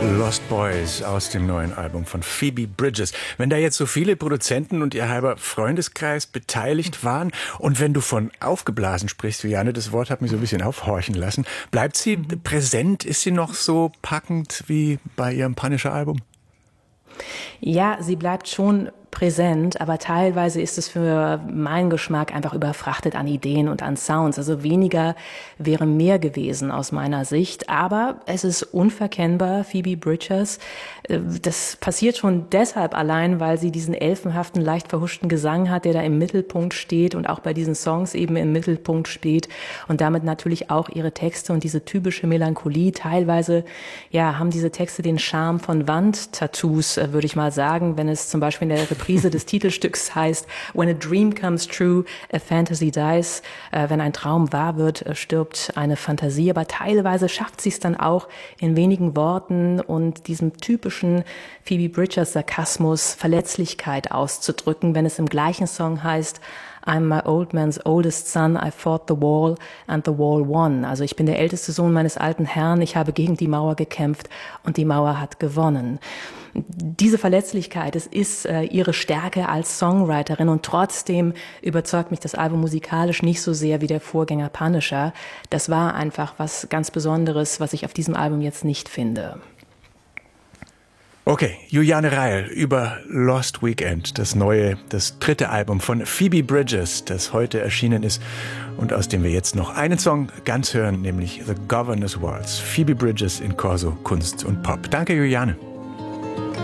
Lost Boys aus dem neuen Album von Phoebe Bridgers. Wenn da jetzt so viele Produzenten und ihr halber Freundeskreis beteiligt waren und wenn du von aufgeblasen sprichst, Juliane, das Wort hat mich so ein bisschen aufhorchen lassen, bleibt sie präsent? Ist sie noch so packend wie bei ihrem Punisher-Album? Ja, sie bleibt schon präsent, aber teilweise ist es für meinen Geschmack einfach überfrachtet an Ideen und an Sounds. Also weniger wäre mehr gewesen aus meiner Sicht, aber es ist unverkennbar, Phoebe Bridgers. Das passiert schon deshalb allein, weil sie diesen elfenhaften, leicht verhuschten Gesang hat, der da im Mittelpunkt steht und auch bei diesen Songs eben im Mittelpunkt steht und damit natürlich auch ihre Texte und diese typische Melancholie. Teilweise, ja, haben diese Texte den Charme von Wandtattoos, würde ich mal sagen, wenn es zum Beispiel in der Reprise des Titelstücks heißt, When a dream comes true, a fantasy dies. Wenn ein Traum wahr wird, stirbt eine Fantasie. Aber teilweise schafft sie es dann auch, in wenigen Worten und diesem typischen Phoebe Bridgers Sarkasmus Verletzlichkeit auszudrücken, wenn es im gleichen Song heißt, I'm my old man's oldest son, I fought the wall and the wall won. Also ich bin der älteste Sohn meines alten Herrn, ich habe gegen die Mauer gekämpft und die Mauer hat gewonnen. Diese Verletzlichkeit, es ist ihre Stärke als Songwriterin und trotzdem überzeugt mich das Album musikalisch nicht so sehr wie der Vorgänger Punisher. Das war einfach was ganz Besonderes, was ich auf diesem Album jetzt nicht finde. Okay, Juliane Reil über Lost Weekend, das dritte Album von Phoebe Bridgers, das heute erschienen ist und aus dem wir jetzt noch einen Song ganz hören, nämlich The Governor's Waltz. Phoebe Bridgers in Corso Kunst und Pop. Danke, Juliane.